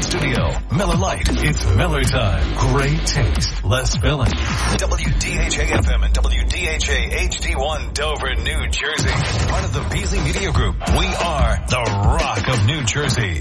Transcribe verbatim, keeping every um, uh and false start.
studio. Miller Lite. It's Miller time. Great taste. Less filling. W D H A F M and W D H A H D one Dover, New Jersey. Part of the Beasley Media Group. We are the Rock of New Jersey.